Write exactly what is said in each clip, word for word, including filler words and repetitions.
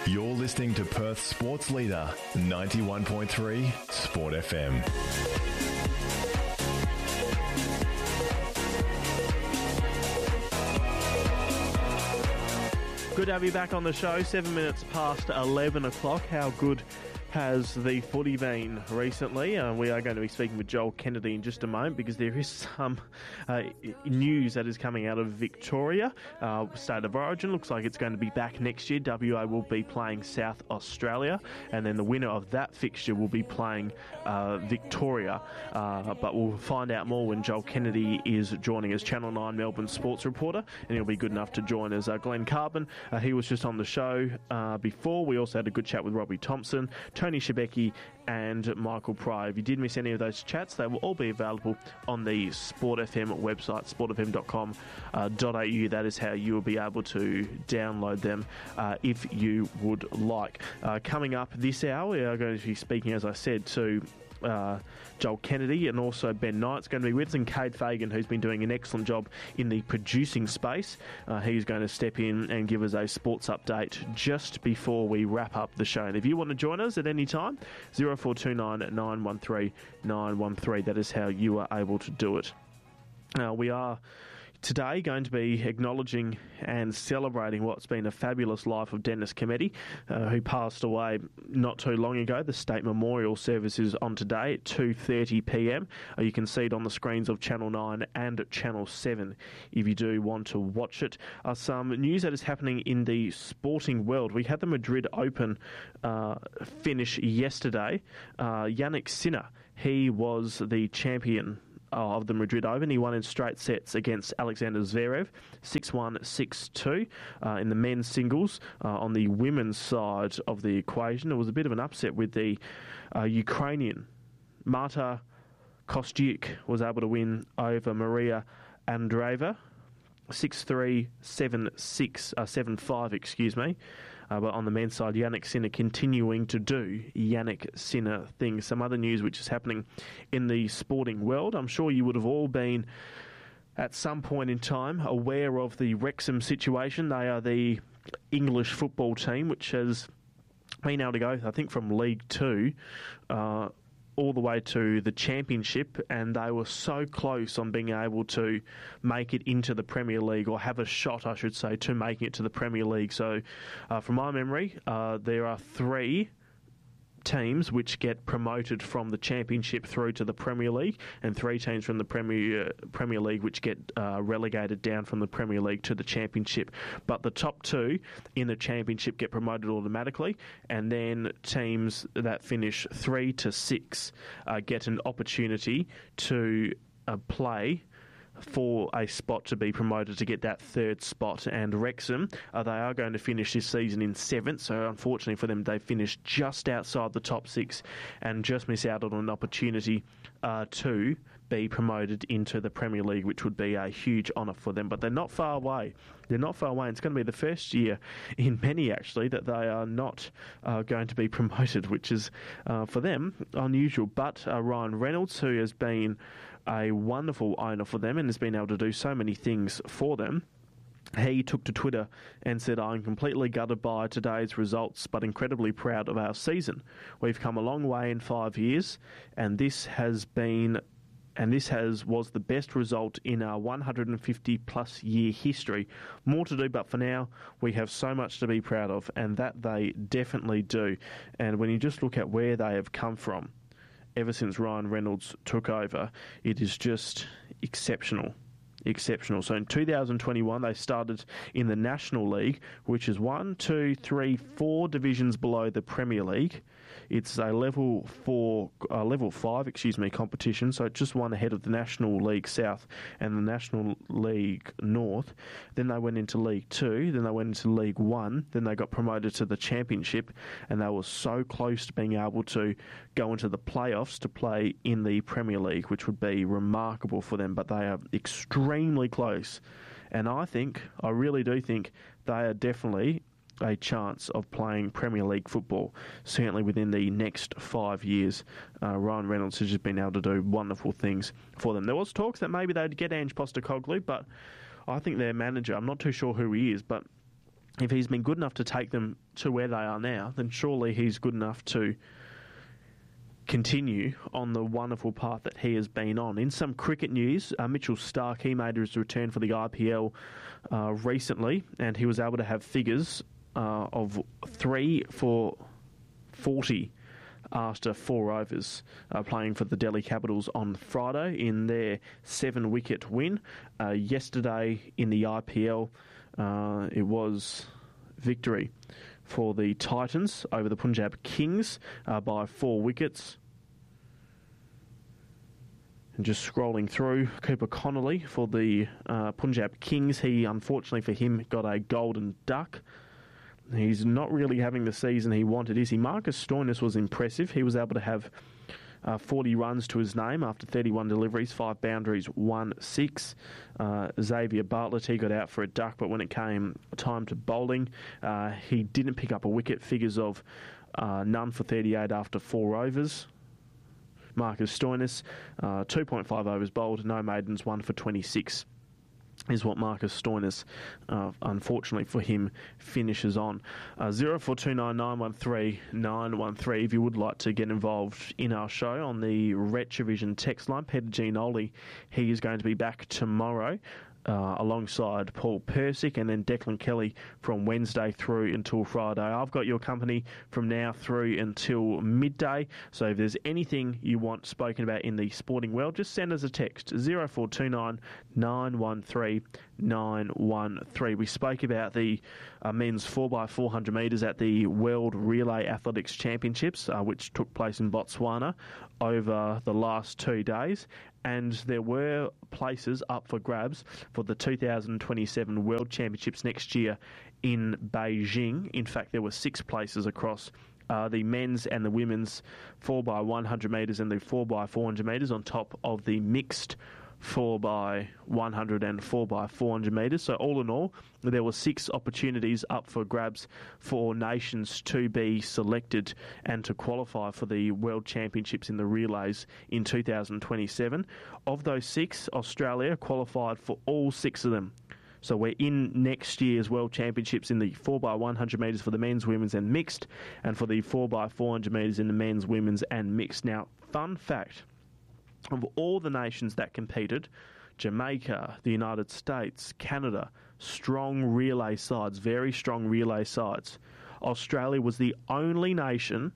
You're listening to Perth's sports leader, ninety-one point three Sport F M. Good to have you back on the show. Seven minutes past eleven o'clock. How good has the footy been recently? Uh, we are going to be speaking with Joel Kennedy in just a moment because there is some uh, news that is coming out of Victoria. Uh, State of Origin looks like it's going to be back next year. W A will be playing South Australia, and then the winner of that fixture will be playing uh, Victoria. Uh, but we'll find out more when Joel Kennedy is joining us, Channel nine Melbourne sports reporter, and he'll be good enough to join us. Uh, Glenn Carbon, uh, he was just on the show uh, before. We also had a good chat with Robbie Thompson, Tony Shebeki and Michael Pryor. If you did miss any of those chats, they will all be available on the Sport F M website, sport f m dot com dot a u. That is how you will be able to download them uh, if you would like. Uh, coming up this hour, we are going to be speaking, as I said, to Uh, Joel Kennedy, and also Ben Knight's going to be with us, and Cade Fagan, who's been doing an excellent job in the producing space. Uh, he's going to step in and give us a sports update just before we wrap up the show. And if you want to join us at any time, zero four two nine nine one three nine one three, that is how you are able to do it. Uh, we are today going to be acknowledging and celebrating what's been a fabulous life of Dennis Cometti, uh, who passed away not too long ago. The state memorial service is on today at two thirty p m. Uh, you can see it on the screens of Channel nine and Channel seven if you do want to watch it. Uh, some news that is happening in the sporting world. We had the Madrid Open uh, finish yesterday. Uh, Yannick Sinner, he was the champion of the Madrid Open. He won in straight sets against Alexander Zverev, six one, six two uh, in the men's singles. Uh, on the women's side of the equation, it was a bit of an upset with the uh, Ukrainian. Marta Kostyuk was able to win over Maria Andreeva, six three, seven six, uh, seven five, excuse me. Uh, but on the men's side, Yannick Sinner continuing to do Yannick Sinner things. Some other news which is happening in the sporting world. I'm sure you would have all been, at some point in time, aware of the Wrexham situation. They are the English football team which has been able to go, I think, from League Two uh, all the way to the Championship, and they were so close on being able to make it into the Premier League, or have a shot, I should say, to making it to the Premier League. So, uh, from my memory, uh, there are three teams which get promoted from the Championship through to the Premier League, and three teams from the Premier Premier League which get uh, relegated down from the Premier League to the Championship. But the top two in the Championship get promoted automatically, and then teams that finish three to six uh, get an opportunity to uh, play for a spot to be promoted to get that third spot. And Wrexham, uh, they are going to finish this season in seventh, so unfortunately for them, they finished just outside the top six and just miss out on an opportunity uh, to be promoted into the Premier League, which would be a huge honour for them. But they're not far away. They're not far away. It's going to be the first year in many, actually, that they are not uh, going to be promoted, which is, uh, for them, unusual. But uh, Ryan Reynolds, who has been a wonderful owner for them and has been able to do so many things for them, he took to Twitter and said, "I'm completely gutted by today's results, but incredibly proud of our season. We've come a long way in five years, and this has been and this has was the best result in our one hundred fifty plus year history. More to do, but for now, we have so much to be proud of," and that they definitely do. And when you just look at where they have come from ever since Ryan Reynolds took over, it is just exceptional. Exceptional. So in two thousand twenty-one, they started in the National League, which is one, two, three, four divisions below the Premier League. It's a level four, uh, level five, excuse me, competition. So just one ahead of the National League South and the National League North. Then they went into League Two. Then they went into League One. Then they got promoted to the Championship, and they were so close to being able to go into the playoffs to play in the Premier League, which would be remarkable for them. But they are extremely extremely close, and I think, I really do think, they are definitely a chance of playing Premier League football, certainly within the next five years. Uh, Ryan Reynolds has just been able to do wonderful things for them. There was talks that maybe they'd get Ange Postecoglou, but I think their manager, I'm not too sure who he is, but if he's been good enough to take them to where they are now, then surely he's good enough to continue on the wonderful path that he has been on. In some cricket news, uh, Mitchell Starc, he made his return for the I P L uh, recently, and he was able to have figures uh, of three for forty after four overs, uh, playing for the Delhi Capitals on Friday in their seven-wicket win. Uh, yesterday in the I P L, uh, it was victory for the Titans over the Punjab Kings uh, by four wickets. And just scrolling through, Cooper Connolly for the uh, Punjab Kings. He, unfortunately for him, got a golden duck. He's not really having the season he wanted, is he? Marcus Stoinis was impressive. He was able to have uh, forty runs to his name after thirty-one deliveries, five boundaries, one six. Uh, Xavier Bartlett, he got out for a duck, but when it came time to bowling, uh, he didn't pick up a wicket. Figures of uh, none for thirty-eight after four overs. Marcus Stoinis, uh, two point five overs bowled, no maidens, one for twenty-six. Is what Marcus Stoinis, uh, unfortunately for him, finishes on. Uh, zero four two nine nine one three nine one three if you would like to get involved in our show on the Retrovision text line. Peter Gianoli, he is going to be back tomorrow uh, alongside Paul Persick, and then Declan Kelly from Wednesday through until Friday. I've got your company from now through until midday, so if there's anything you want spoken about in the sporting world, just send us a text, zero four two nine nine one three nine one three. We spoke about the uh, men's four by four hundred metres at the World Relay Athletics Championships, uh, which took place in Botswana over the last two days, and there were places up for grabs for the two thousand twenty-seven World Championships next year in Beijing. In fact, there were six places across uh, the men's and the women's four by one hundred metres and the four by four hundred metres, on top of the mixed four by one hundred and four by four hundred metres. So all in all, there were six opportunities up for grabs for nations to be selected and to qualify for the World Championships in the relays in two thousand twenty-seven. Of those six, Australia qualified for all six of them. So we're in next year's World Championships in the four by one hundred metres for the men's, women's and mixed, and for the four by four hundred metres in the men's, women's and mixed. Now, fun fact, of all the nations that competed, Jamaica, the United States, Canada, strong relay sides, very strong relay sides. Australia was the only nation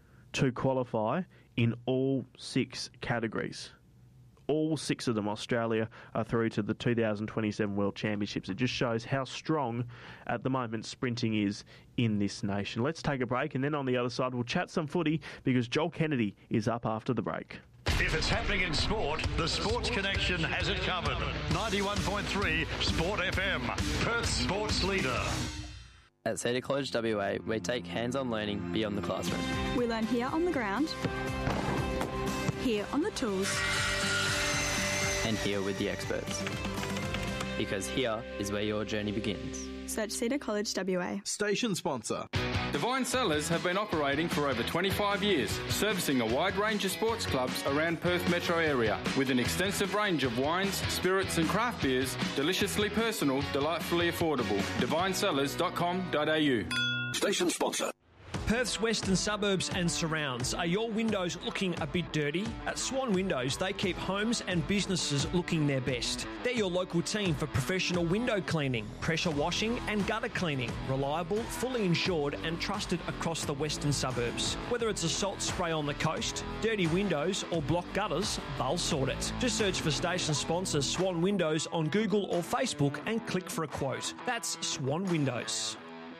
to qualify in all six categories. All six of them, Australia, are through to the two thousand twenty-seven World Championships. It just shows how strong, at the moment, sprinting is in this nation. Let's take a break, and then on the other side, we'll chat some footy, because Joel Kennedy is up after the break. If it's happening in sport, the Sports Connection has it covered. ninety-one point three Sport F M, Perth's sports leader. At Cedar College W A, we take hands-on learning beyond the classroom. We learn here on the ground, here on the tools, and here with the experts. Because here is where your journey begins. Search Cedar College W A. Station sponsor. Divine Cellars have been operating for over twenty-five years, servicing a wide range of sports clubs around Perth metro area, with an extensive range of wines, spirits and craft beers, deliciously personal, delightfully affordable. divine cellars dot com dot a u. Station sponsor. Perth's western suburbs and surrounds. Are your windows looking a bit dirty? At Swan Windows, they keep homes and businesses looking their best. They're your local team for professional window cleaning, pressure washing and gutter cleaning. Reliable, fully insured and trusted across the western suburbs. Whether it's a salt spray on the coast, dirty windows or blocked gutters, they'll sort it. Just search for station sponsor Swan Windows on Google or Facebook and click for a quote. That's Swan Windows.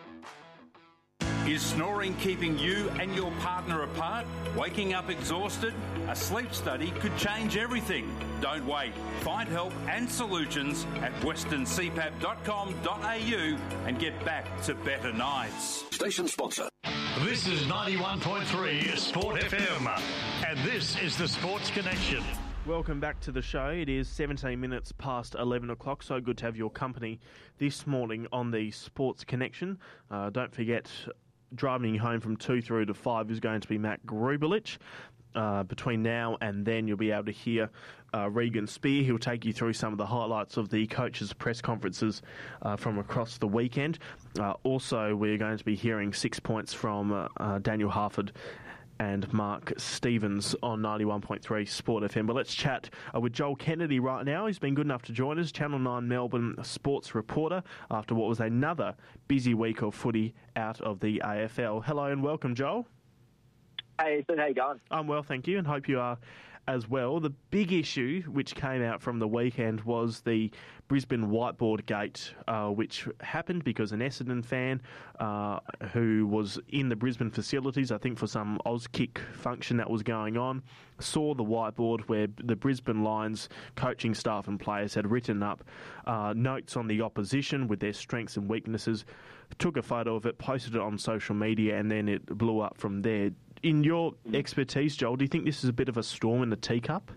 Is snoring keeping you and your partner apart? Waking up exhausted? A sleep study could change everything. Don't wait. Find help and solutions at western c pap dot com dot a u and get back to better nights. Station sponsor. This is ninety-one point three Sport F M, and this is the Sports Connection. Welcome back to the show. It is seventeen minutes past eleven o'clock. So good to have your company this morning on the Sports Connection. Uh, don't forget, driving home from two through to five is going to be Matt Grubelich. uh, between now and then you'll be able to hear uh, Regan Spear. He'll take you through some of the highlights of the coaches' press conferences uh, from across the weekend. Uh, also, we're going to be hearing six points from uh, uh, Daniel Harford and Mark Stevens on ninety-one point three Sport F M. But let's chat uh, with Joel Kennedy right now. He's been good enough to join us, Channel nine Melbourne sports reporter, after what was another busy week of footy out of the A F L. Hello and welcome, Joel. Hey, Ethan, how you going? I'm well, thank you, and hope you are as well. The big issue which came out from the weekend was the Brisbane whiteboard gate, uh, which happened because an Essendon fan uh, who was in the Brisbane facilities, I think for some Auskick function that was going on, saw the whiteboard where the Brisbane Lions coaching staff and players had written up uh, notes on the opposition with their strengths and weaknesses, took a photo of it, posted it on social media, and then it blew up from there. In your expertise, Joel, do you think this is a bit of a storm in the teacup?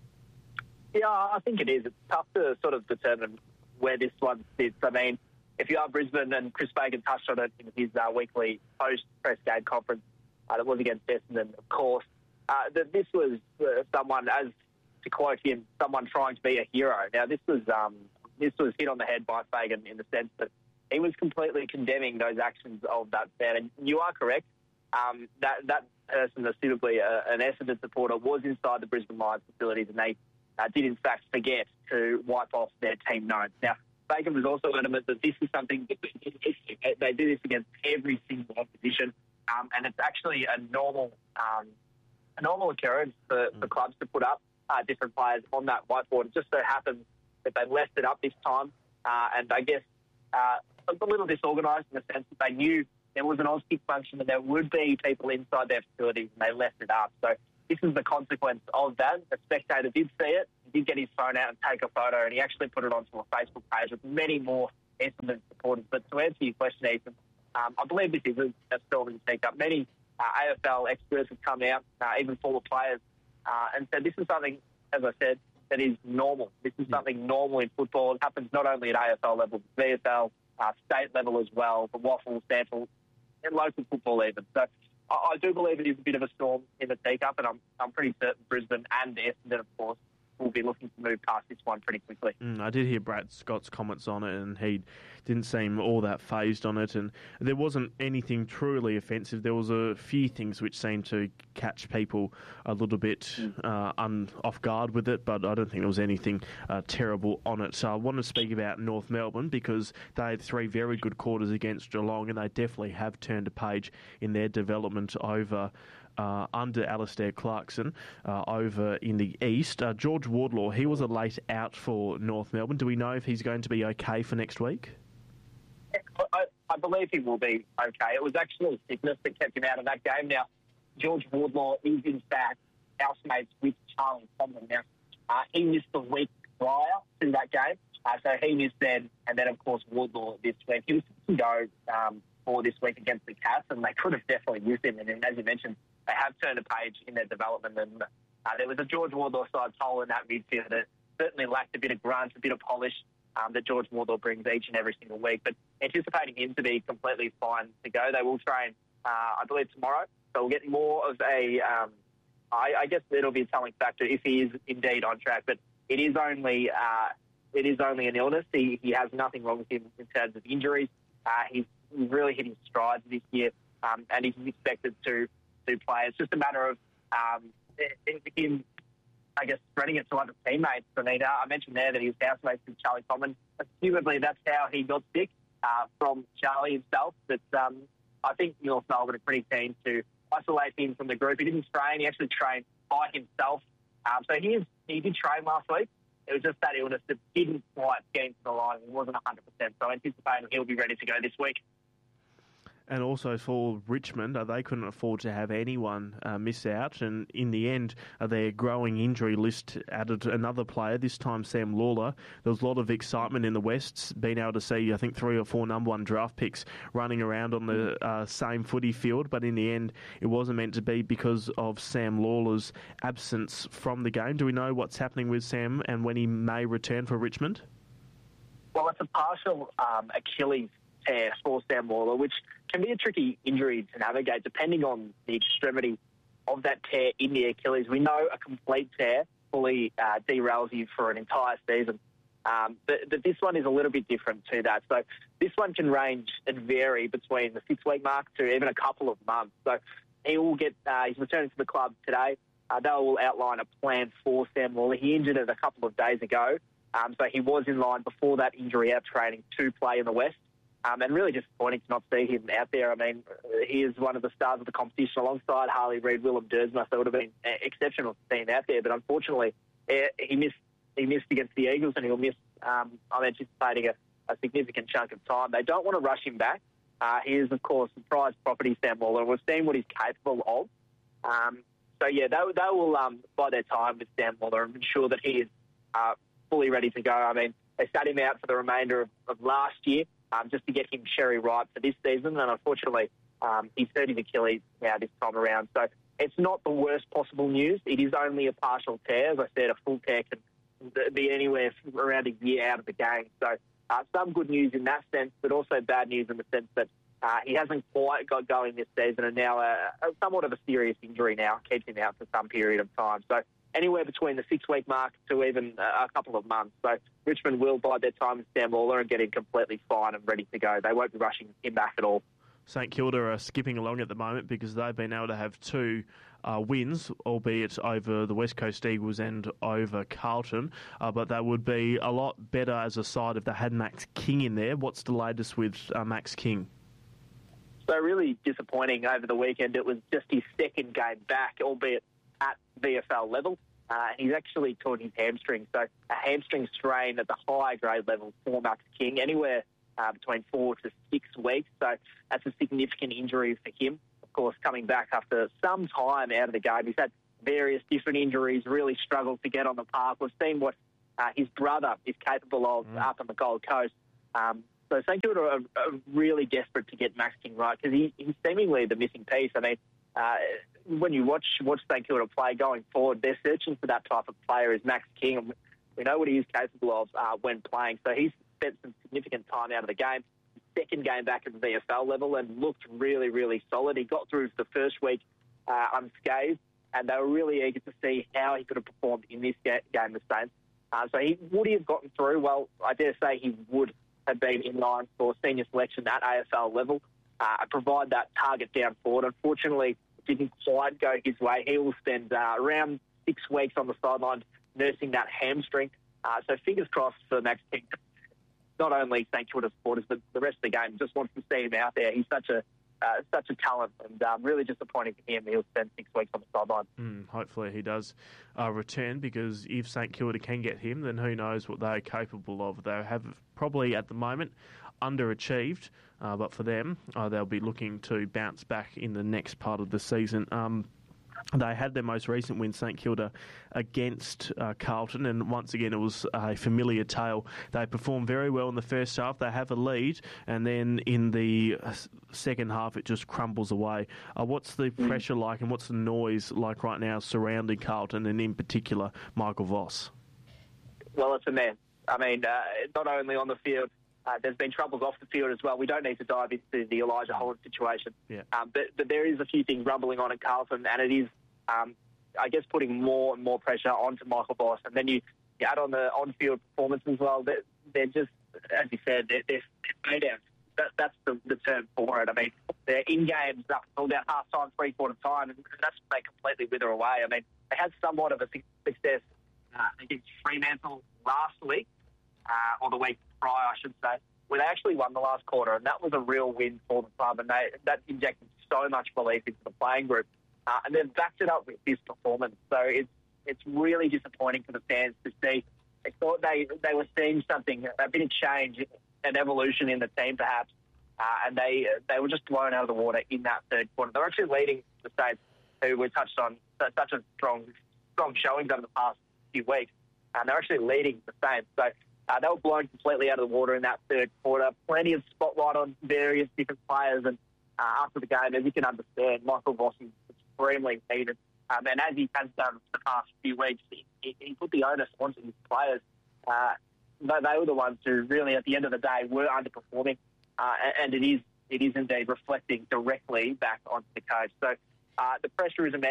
Yeah, I think it is. It's tough to sort of determine where this one sits. I mean, if you are Brisbane, and Chris Fagan touched on it in his uh, weekly post-press game conference uh, that was against Essendon, of course, uh, that this was uh, someone, as to quote him, someone trying to be a hero. Now, this was um, this was hit on the head by Fagan in the sense that he was completely condemning those actions of that fan. And you are correct. Um, that that person, ostensibly uh, an Essendon supporter, was inside the Brisbane Lions facilities, and they uh, did in fact forget to wipe off their team notes. Now, Fagan was also adamant that this is something that they do this against every single opposition, um, and it's actually a normal um, a normal occurrence for, for clubs to put up uh, different players on that whiteboard. It just so happens that they left it up this time, uh, and I guess uh, a little disorganised in the sense that they knew there was an Auskick function and there would be people inside their facilities, and they left it up. So this is the consequence of that. A spectator did see it, he did get his phone out and take a photo, and he actually put it onto a Facebook page with many more Essendon supporters. But to answer your question, Ethan, um, I believe this is a, a storm in the teacup. Many uh, A F L experts have come out, uh, even former players, uh, and said this is something, as I said, that is normal. This is something normal in football. It happens not only at A F L level, but V F L, uh, state level as well, the Waffle, Stanford, and local football even. So I, I do believe it is a bit of a storm in the teacup, and I'm I'm pretty certain Brisbane and Essendon, of course, will be looking to move past this one pretty quickly. Mm, I did hear Brad Scott's comments on it, and he didn't seem all that fazed on it, and there wasn't anything truly offensive. There was a few things which seemed to catch people a little bit uh, un- off guard with it, but I don't think there was anything uh, terrible on it. So I want to speak about North Melbourne because they had three very good quarters against Geelong, and they definitely have turned a page in their development over Uh, under Alistair Clarkson uh, over in the east. Uh, George Wardlaw, he was a late out for North Melbourne. Do we know if he's going to be okay for next week? I, I believe he will be okay. It was actually sickness that kept him out of that game. Now, George Wardlaw is in fact housemates with Charlie Tomlin. Now, uh, he missed the week prior to that game, uh, so he missed then, and then of course Wardlaw this week. He was to go um, for this week against the Cats, and they could have definitely used him. And then, as you mentioned, they have turned a page in their development, and uh, there was a George Wardlaw side hole in that midfield that certainly lacked a bit of grunt, a bit of polish um, that George Wardlaw brings each and every single week. But anticipating him to be completely fine to go, they will train, uh, I believe, tomorrow. So we'll get more of a, um, I, I guess it'll be a telling factor if he is indeed on track. But it is only, uh, it is only an illness. He, he has nothing wrong with him in terms of injuries. Uh, he's really hit his strides this year, um, and he's expected to. to play. It's just a matter of um, him, I guess, spreading it to other teammates. I mean, I mentioned there that he was housemates with Charlie Tomlin. Assumably, that's how he got sick uh, from Charlie himself. But um, I think North Melbourne are pretty keen to isolate him from the group. He didn't train. He actually trained by himself. Um, so he is, he did train last week. It was just that illness that didn't quite get into the line. He wasn't one hundred percent. So I anticipate he'll be ready to go this week. And also for Richmond, uh, they couldn't afford to have anyone uh, miss out. And in the end, uh, their growing injury list added another player, this time Sam Lawler. There was a lot of excitement in the West, being able to see, I think, three or four number one draft picks running around on the uh, same footy field. But in the end, it wasn't meant to be because of Sam Lawler's absence from the game. Do we know what's happening with Sam and when he may return for Richmond? Well, it's a partial um, Achilles tear for Sam Lawler, which can be a tricky injury to navigate depending on the extremity of that tear in the Achilles. We know a complete tear fully uh, derails you for an entire season. Um, but, but this one is a little bit different to that. So this one can range and vary between the six-week mark to even a couple of months. So he will get, uh, he's returning to the club today. Uh, they will outline a plan for Sam Lawler. He injured it a couple of days ago. Um, so he was in line before that injury out training to play in the West. Um, and really disappointing to not see him out there. I mean, he is one of the stars of the competition alongside Harley Reid, Willem Dersma. So it would have been exceptional to see him out there. But unfortunately, he missed he missed against the Eagles, and he'll miss, um, I'm anticipating, a, a significant chunk of time. They don't want to rush him back. Uh, he is, of course, a prized property, Sam Lawler, and we've seen what he's capable of. Um, so, yeah, they, they will um, bide their time with Sam Lawler and ensure that he is uh, fully ready to go. I mean, they sat him out for the remainder of, of last year um, just to get him cherry ripe for this season, and unfortunately, um, he's hurt his Achilles now this time around. So it's not the worst possible news. It is only a partial tear. As I said, a full tear can be anywhere from around a year out of the game. So uh, some good news in that sense, but also bad news in the sense that uh, he hasn't quite got going this season, and now uh, somewhat of a serious injury now keeps him out for some period of time. So anywhere between the six-week mark to even a couple of months. So Richmond will bide their time with Sam Lawler and get him completely fine and ready to go. They won't be rushing him back at all. St Kilda are skipping along at the moment because they've been able to have two uh, wins, albeit over the West Coast Eagles and over Carlton. Uh, but they would be a lot better as a side if they had Max King in there. What's the latest with uh, Max King? So really disappointing over the weekend. It was just his second game back, albeit at V F L level. Uh, he's actually torn his hamstring. So a hamstring strain at the high grade level for Max King, anywhere Uh, between four to six weeks. So that's a significant injury for him. Of course, coming back after some time out of the game. He's had various different injuries, really struggled to get on the park. We've seen what uh, his brother is capable of mm. up on the Gold Coast. Um, so St Kilda are, are really desperate to get Max King right because he, he's seemingly the missing piece. I mean, uh, when you watch, watch St Kilda play going forward, they're searching for that type of player as Max King. We know what he is capable of uh, when playing. So he's spent some significant time out of the game. Second game back at the V F L level and looked really, really solid. He got through the first week uh, unscathed, and they were really eager to see how he could have performed in this ga- game, the Saints. Uh, so he would he have gotten through? Well, I dare say he would have been in line for senior selection at A F L level, uh, provide that target down forward. Unfortunately, it didn't quite go his way. He will spend uh, around six weeks on the sideline nursing that hamstring. Uh, so fingers crossed for Max King. Not only St Kilda supporters, but the rest of the game just wants to see him out there. He's such a uh, such a talent, and um, really disappointing for him. He'll spend six weeks on the sideline. Mm, hopefully he does uh, return, because if St Kilda can get him, then who knows what they're capable of. They have probably at the moment underachieved, uh, but for them, uh, they'll be looking to bounce back in the next part of the season. Um, They had their most recent win, St Kilda, against uh, Carlton, and once again it was a familiar tale. They performed very well in the first half. They have a lead, and then in the second half it just crumbles away. Uh, what's the mm. pressure like, and what's the noise like right now surrounding Carlton, and in particular Michael Voss? Well, it's a mess. I mean, uh, not only on the field, Uh, there's been troubles off the field as well. We don't need to dive into the Elijah Holland situation. Yeah. Um, but, but there is a few things rumbling on at Carlton, and it is, um, I guess, putting more and more pressure onto Michael Voss. And then you, you add on the on-field performance as well. They're, they're just, as you said, they're, they're made out. That, that's the, the term for it. I mean, they're in games up until about half-time, three-quarter time, and that's when they completely wither away. I mean, they had somewhat of a success uh, against Fremantle last week, uh, or the week prior, I should say, where they actually won the last quarter, and that was a real win for the club, and they, that injected so much belief into the playing group. Uh, and they've backed it up with this performance. So it's it's really disappointing for the fans to see. They thought they, they were seeing something, a bit of change, an evolution in the team perhaps, uh, and they they were just blown out of the water in that third quarter. They're actually leading the Saints, who we touched on, such a strong, strong showings over the past few weeks, and they're actually leading the Saints. So Uh, they were blown completely out of the water in that third quarter. Plenty of spotlight on various different players. And uh, after the game, as you can understand, Michael Voss is extremely heated. Um, and as he has done for the past few weeks, he, he put the onus onto his players. Uh, they, they were the ones who really, at the end of the day, were underperforming. Uh, and it is it is indeed reflecting directly back onto the coach. So uh, the pressure is immense.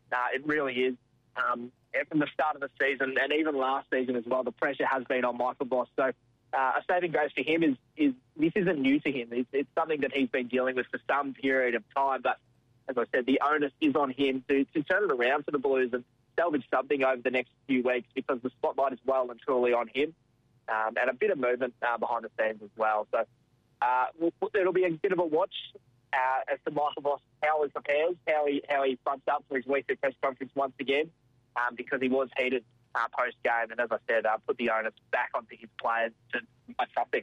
Nah, it really is. Um, from the start of the season and even last season as well, the pressure has been on Michael Voss. So uh, a saving grace for him is, is this isn't new to him. It's, it's something that he's been dealing with for some period of time. But as I said, the onus is on him to, to turn it around for the Blues and salvage something over the next few weeks, because the spotlight is well and truly on him, um, and a bit of movement uh, behind the scenes as well. So uh, we'll, it'll be a bit of a watch uh, as to Michael Voss, how he prepares, how he how he fronts up for his weekly press conference once again, um, because he was heated uh, post-game, and as I said, uh, put the onus back onto his players to make something.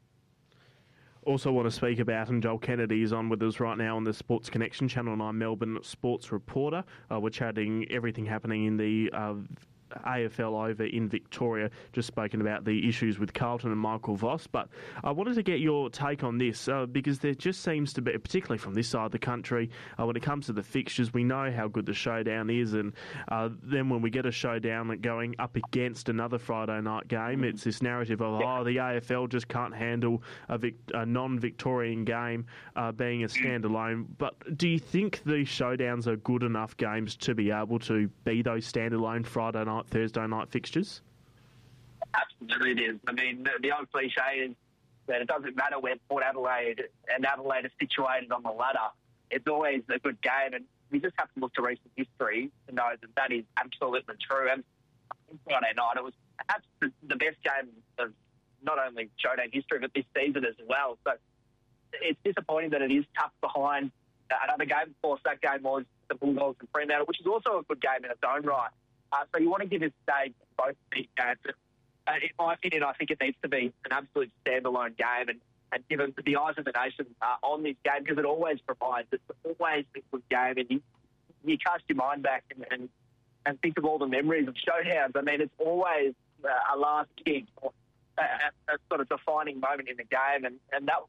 Also want to speak about, and Joel Kennedy is on with us right now on the Sports Connection Channel nine Melbourne Sports Reporter. Uh, we're chatting everything happening in the uh, A F L over in Victoria, just spoken about the issues with Carlton and Michael Voss. But I wanted to get your take on this, uh, because there just seems to be, particularly from this side of the country, uh, when it comes to the fixtures, we know how good the showdown is, and uh, then when we get a showdown going up against another Friday night game, it's this narrative of, oh, the A F L just can't handle a, Vic- a non-Victorian game uh, being a standalone. But do you think these showdowns are good enough games to be able to be those standalone Friday night, Thursday night fixtures? Absolutely it is. I mean, the, the old cliche is that it doesn't matter where Port Adelaide and Adelaide are situated on the ladder. It's always a good game, and we just have to look to recent history to know that that is absolutely true. And Friday night, it was perhaps the, the best game of not only showdown history, but this season as well. So it's disappointing that it is tucked behind another game. Of course, that game was the Bulldogs and Fremantle, which is also a good game in its own right. Uh, so you want to give this stage both these games. Uh, in my opinion, I think it needs to be an absolute standalone game, and, and given the eyes of the nation uh, on this game, because it always provides, it's always a good game, and you, you cast your mind back and, and, and think of all the memories of showdowns. I mean, it's always uh, a last kick, or a, a sort of defining moment in the game, and, and that was